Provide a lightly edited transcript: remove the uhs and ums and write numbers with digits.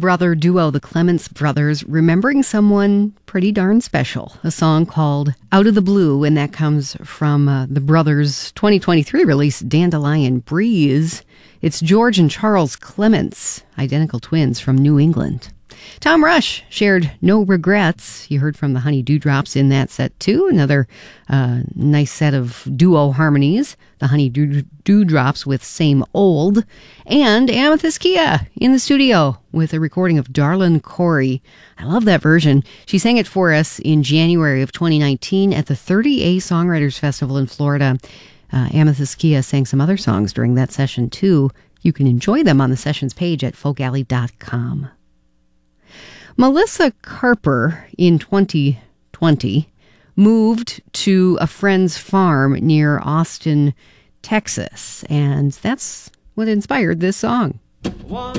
brother duo, the Clements Brothers, remembering someone pretty darn special. A song called Out of the Blue, and that comes from the brothers' 2023 release, Dandelion Breeze. It's George and Charles Clements, identical twins from New England. Tom Rush shared No Regrets. You heard from the Honey Dewdrops in that set, too. Another nice set of duo harmonies. The Honey Dewdrops with Same Old. And Amethyst Kia in the studio with a recording of Darlin' Corey. I love that version. She sang it for us in January of 2019 at the 30A Songwriters Festival in Florida. Amethyst Kia sang some other songs during that session, too. You can enjoy them on the sessions page at folkalley.com. Melissa Carper in 2020 moved to a friend's farm near Austin, Texas, and that's what inspired this song. One